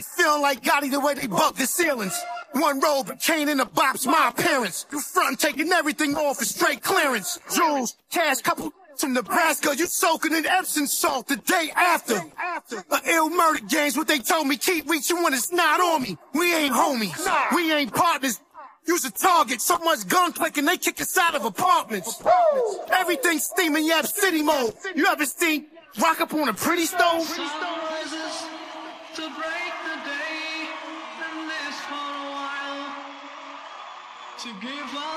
Feeling like Gotti the way they bug the ceilings. One robe, but Kane and the Bops, my appearance. You front taking everything off for straight clearance. Jewels, cash, couple from Nebraska. You soaking in Epsom salt the day after. Ill murder games, what they told me. Keep reaching when it's not on me. We ain't homies. We ain't partners. Use a target. So much gun clicking, they kick us out of apartments. Everything steaming, Yap City mode. You ever seen rock up on a pretty stove? To break the day and this for a while, to give up.